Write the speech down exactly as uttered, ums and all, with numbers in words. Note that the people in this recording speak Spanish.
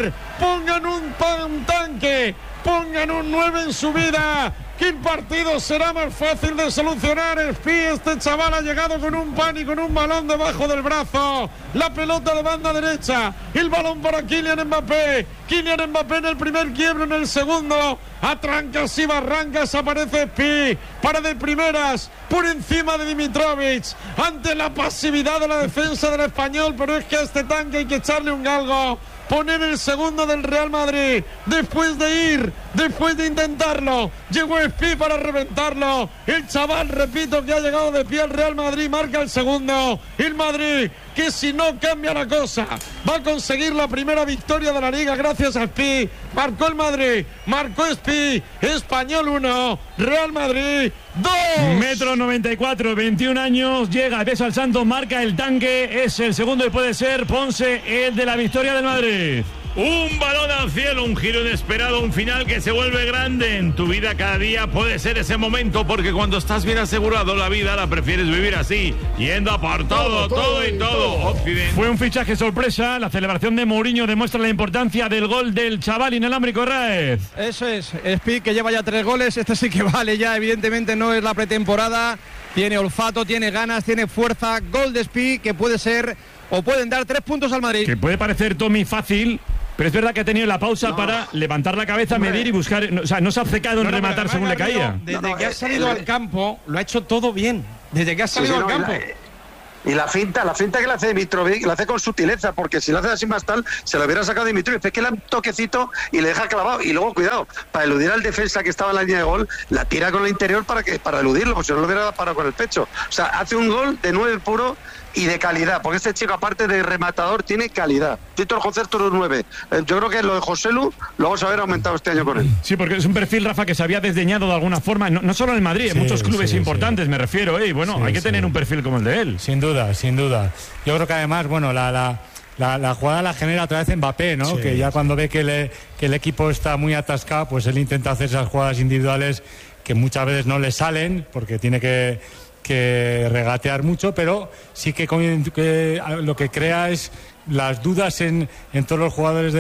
ganar. Pongan un, un tanque, pongan un nueve en su vida, que el partido será más fácil de solucionar. Espí, este chaval ha llegado con un pan y con un balón debajo del brazo. La pelota de banda derecha, el balón para Kylian Mbappé. Kylian Mbappé en el primer quiebro, en el segundo a trancas y barrancas aparece Espí, para de primeras por encima de Dimitrovic, ante la pasividad de la defensa del Español. Pero es que a este tanque hay que echarle un galgo, poner el segundo del Real Madrid, después de ir, después de intentarlo, llegó Espí para reventarlo. El chaval, repito, que ha llegado de pie al Real Madrid, marca el segundo. El Madrid, que si no cambia la cosa, va a conseguir la primera victoria de la Liga gracias a Espí. Marcó el Madrid, marcó Espí. Español uno, Real Madrid dos. Metro noventa y cuatro, veintiún años, llega beso al santo, marca el tanque, es el segundo y puede ser Ponce el de la victoria del Madrid. Un balón al cielo, un giro inesperado, un final que se vuelve grande. En tu vida cada día puede ser ese momento, porque cuando estás bien asegurado la vida la prefieres vivir así, yendo a por todo, todo, todo y todo. Occidente. Fue un fichaje sorpresa, la celebración de Mourinho demuestra la importancia del gol del chaval inalámbrico Raez. Eso es, Espí, que lleva ya tres goles, este sí que vale ya, evidentemente no es la pretemporada, tiene olfato, tiene ganas, tiene fuerza. Gol de Espí que puede ser, o pueden dar tres puntos al Madrid. Que puede parecer, Tommy, fácil, pero es verdad que ha tenido la pausa no. para levantar la cabeza, hombre, medir y buscar. No, o sea, no se ha obcecado en no, no, rematar según le caía. Desde no, no, que ha salido el, al campo, lo ha hecho todo bien. Desde que ha salido sí, sí, al no, campo. Y la, y la finta, la finta que le hace Dimitrovic, la hace con sutileza, porque si la hace así más tal, se lo hubiera sacado Dimitrovic. Es que le da un toquecito y le deja clavado. Y luego, cuidado, para eludir al defensa que estaba en la línea de gol, la tira con el interior para que para eludirlo, porque si no lo hubiera parado con el pecho. O sea, hace un gol de nueve puro y de calidad, porque este chico, aparte de rematador, tiene calidad. Tito el concepto de nueve. Yo creo que lo de Joselu lo vamos a ver aumentado este año con él. Sí, porque es un perfil, Rafa, que se había desdeñado de alguna forma, no, no solo en el Madrid, sí, en muchos clubes sí, importantes, sí. me refiero, ¿eh? Y bueno, sí, hay que sí. tener un perfil como el de él. Sin duda, sin duda. Yo creo que además, bueno, la... la... La, la jugada la genera otra vez Mbappé, ¿no? Sí, que ya sí. cuando ve que, le, que el equipo está muy atascado, pues él intenta hacer esas jugadas individuales que muchas veces no le salen, porque tiene que, que regatear mucho, pero sí que, que lo que crea es las dudas en, en todos los jugadores de